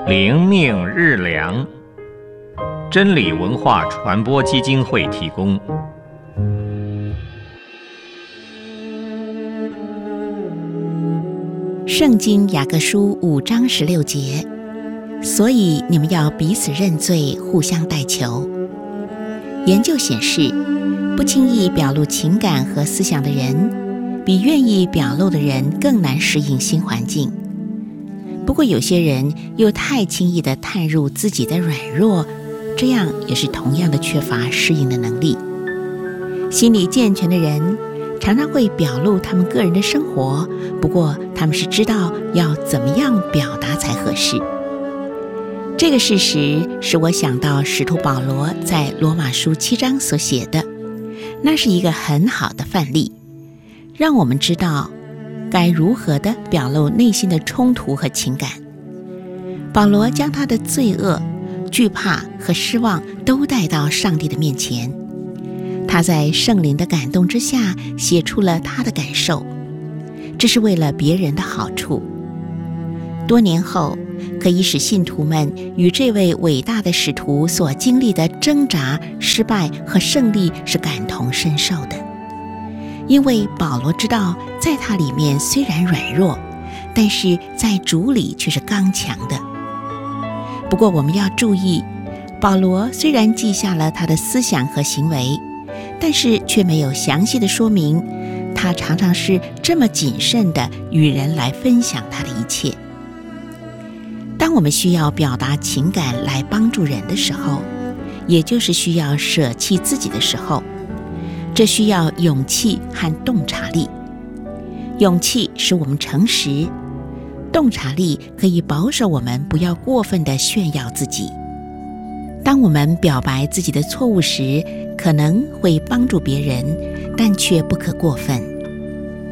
灵命日粮，真理文化传播基金会提供。 圣经雅各书5章16节，所以你们要彼此认罪，互相代求。研究显示，不轻易表露情感和思想的人，比愿意表露的人更难适应新环境。不过有些人又太轻易地探入自己的软弱，这样也是同样的缺乏适应的能力。心理健全的人常常会表露他们个人的生活，不过他们是知道要怎么样表达才合适。这个事实使我想到使徒保罗在罗马书7章所写的，那是一个很好的范例，让我们知道该如何地表露内心的冲突和情感。保罗将他的罪恶、惧怕和失望都带到上帝的面前，他在圣灵的感动之下写出了他的感受，这是为了别人的好处。多年后，可以使信徒们与这位伟大的使徒所经历的挣扎、失败和胜利是感同身受的。因为保罗知道，在他里面虽然软弱，但是在主里却是刚强的。不过我们要注意，保罗虽然记下了他的思想和行为，但是却没有详细的说明，他常常是这么谨慎地与人来分享他的一切。当我们需要表达情感来帮助人的时候，也就是需要舍弃自己的时候，这需要勇气和洞察力。勇气使我们诚实，洞察力可以保守我们不要过分地炫耀自己。当我们表白自己的错误时，可能会帮助别人，但却不可过分。